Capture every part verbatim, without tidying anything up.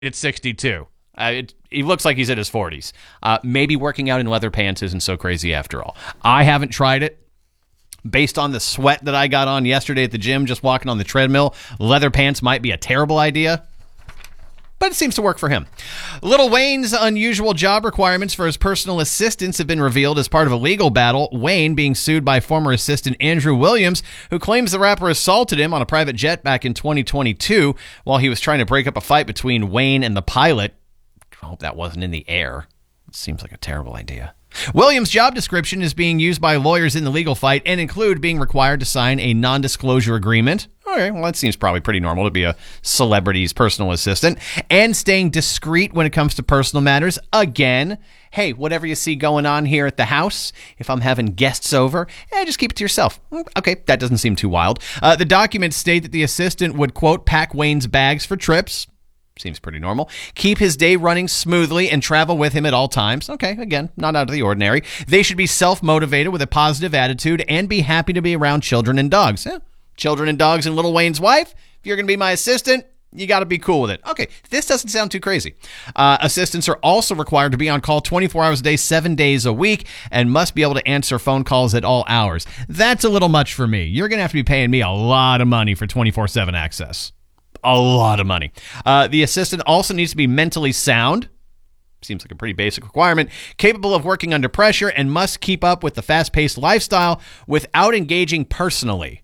It's sixty-two. Uh, it, he looks like he's in his forties. Uh, maybe working out in leather pants isn't so crazy after all. I haven't tried it. Based on the sweat that I got on yesterday at the gym, just walking on the treadmill, leather pants might be a terrible idea. But it seems to work for him. Lil Wayne's unusual job requirements for his personal assistants have been revealed as part of a legal battle. Wayne being sued by former assistant Andrew Williams, who claims the rapper assaulted him on a private jet back in twenty twenty-two while he was trying to break up a fight between Wayne and the pilot. I hope that wasn't in the air. It seems like a terrible idea. Williams' job description is being used by lawyers in the legal fight and include being required to sign a non-disclosure agreement. Okay, well, that seems probably pretty normal to be a celebrity's personal assistant. And staying discreet when it comes to personal matters. Again, hey, whatever you see going on here at the house, if I'm having guests over, eh, just keep it to yourself. Okay, that doesn't seem too wild. Uh, the documents state that the assistant would, quote, pack Wayne's bags for trips. Seems pretty normal. Keep his day running smoothly and travel with him at all times. Okay, again, not out of the ordinary. They should be self-motivated with a positive attitude and be happy to be around children and dogs. Eh, children and dogs and Lil Wayne's wife, if you're going to be my assistant, you got to be cool with it. Okay, this doesn't sound too crazy. Uh, assistants are also required to be on call twenty-four hours a day, seven days a week, and must be able to answer phone calls at all hours. That's a little much for me. You're going to have to be paying me a lot of money for twenty-four seven access. A lot of money. Uh, the assistant also needs to be mentally sound. Seems like a pretty basic requirement. Capable of working under pressure and must keep up with the fast-paced lifestyle without engaging personally.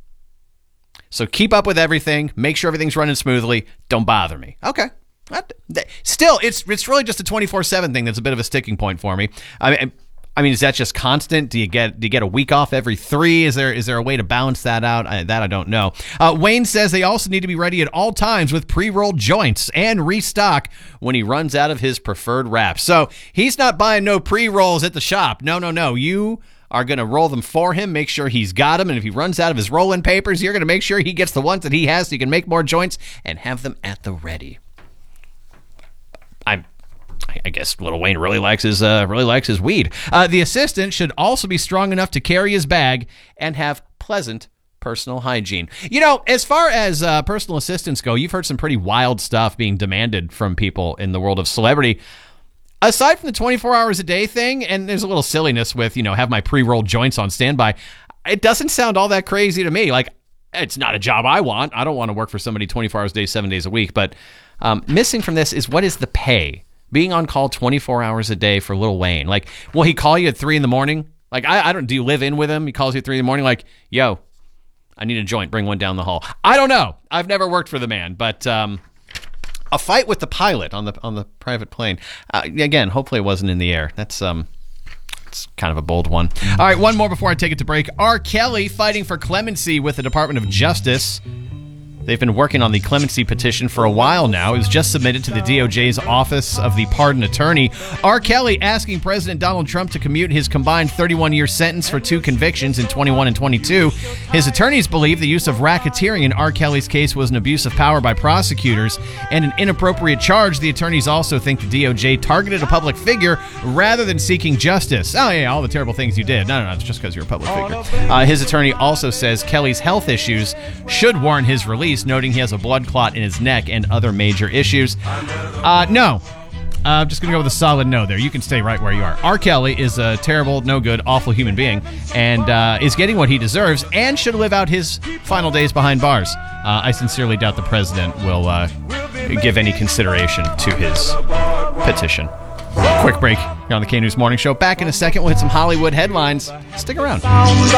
So keep up with everything. Make sure everything's running smoothly. Don't bother me. Okay. Still, it's it's really just a twenty-four seven thing that's a bit of a sticking point for me. I mean, I mean, is that just constant? Do you get do you get a week off every three? Is there is there a way to balance that out? I, that I don't know. Uh, Wayne says they also need to be ready at all times with pre-rolled joints and restock when he runs out of his preferred wraps. So he's not buying no pre-rolls at the shop. No, no, no. You are going to roll them for him, make sure he's got them, and if he runs out of his roll-in papers, you're going to make sure he gets the ones that he has so you can make more joints and have them at the ready. I'm I guess Lil Wayne really likes his uh, really likes his weed. Uh, the assistant should also be strong enough to carry his bag and have pleasant personal hygiene. You know, as far as uh, personal assistants go, you've heard some pretty wild stuff being demanded from people in the world of celebrity. Aside from the twenty-four hours a day thing, and there's a little silliness with, you know, have my pre-rolled joints on standby, it doesn't sound all that crazy to me. Like, it's not a job I want. I don't want to work for somebody twenty-four hours a day, seven days a week. But um, missing from this is, what is the pay? Being on call twenty-four hours a day for Lil Wayne. Like, will he call you at three in the morning? Like, I, I don't, do you live in with him? He calls you at three in the morning like, yo, I need a joint. Bring one down the hall. I don't know. I've never worked for the man, but um, a fight with the pilot on the on the private plane. Uh, again, hopefully it wasn't in the air. That's um, it's kind of a bold one. All right, one more before I take it to break. R. Kelly fighting for clemency with the Department of Justice. They've been working on the clemency petition for a while now. It was just submitted to the D O J's Office of the Pardon Attorney. R. Kelly asking President Donald Trump to commute his combined thirty-one-year sentence for two convictions in twenty-one and twenty-two. His attorneys believe the use of racketeering in R. Kelly's case was an abuse of power by prosecutors and an inappropriate charge. The attorneys also think the D O J targeted a public figure rather than seeking justice. Oh, yeah, all the terrible things you did. No, no, no, it's just because you're a public figure. Uh, his attorney also says Kelly's health issues should warrant his release, noting he has a blood clot in his neck and other major issues. Uh, no. Uh, I'm just going to go with a solid no there. You can stay right where you are. R. Kelly is a terrible, no good, awful human being and uh, is getting what he deserves and should live out his final days behind bars. Uh, I sincerely doubt the president will uh, give any consideration to his petition. Quick break here on the K-News Morning Show. Back in a second. We'll hit some Hollywood headlines. Stick around.